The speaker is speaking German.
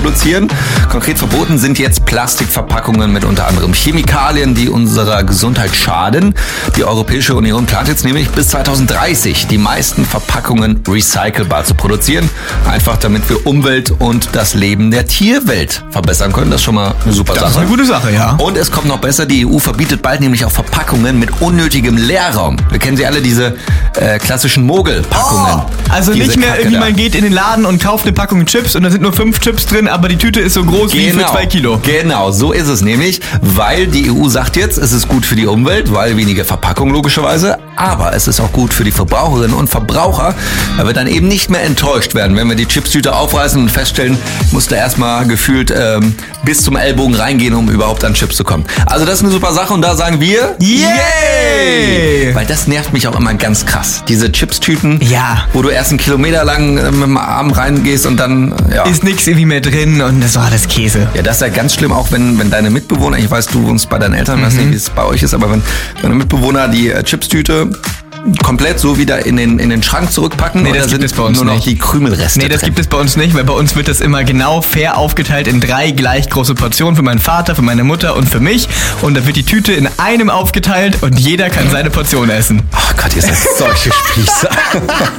produzieren. Konkret verboten sind jetzt Plastikverpackungen mit unter anderem Chemikalien, die unserer Gesundheit schaden. Die Europäische Union plant jetzt nämlich bis 2030 die meisten Verpackungen recycelbar zu produzieren. Einfach damit wir Umwelt und das Leben der Tierwelt verbessern können. Das ist schon mal eine super Sache. Das ist eine gute Sache, ja. Und es kommt noch besser, die EU verbietet bald nämlich auch Verpackungen mit unnötigem Leerraum. Wir kennen sie alle, diese klassischen Mogelpackungen. Also nicht mehr irgendwie, man geht in den Laden und kauft eine Packung Chips und da sind nur 5 Chips drin, aber die Tüte ist so groß wie für 2 Kilo. Genau, so ist es nämlich, weil die EU sagt jetzt, es ist gut für die Umwelt, weil weniger Verpackung logischerweise, aber es ist auch gut für die Verbraucherinnen und Verbraucher, weil wir dann eben nicht mehr enttäuscht werden, wenn wir die Chipstüte aufreißen und feststellen, musste erstmal gefühlt bis zum Ellbogen reingehen, um überhaupt an Chips zu kommen. Also das ist eine super Sache und da sagen wir Yay! Weil das nervt mich auch immer ganz krass. Diese Chipstüten, ja, wo du erst 1 Kilometer lang mit dem Arm reingehst und dann ist nichts irgendwie mehr drin und das war alles Käse. Ja, das ist ja ganz schlimm, auch wenn deine Mitbewohner, ich weiß, du wohnst bei deinen Eltern, weiß nicht, wie es bei euch ist, aber wenn deine Mitbewohner die Chipstüte komplett so wieder in den Schrank zurückpacken, nee, das gibt es bei uns nur noch nicht. Die Krümelreste Nee, das gibt es bei uns nicht, weil bei uns wird das immer genau fair aufgeteilt in 3 gleich große Portionen für meinen Vater, für meine Mutter und für mich und da wird die Tüte in einem aufgeteilt und jeder kann seine Portion essen. Ach Gott, ihr seid solche Spießer.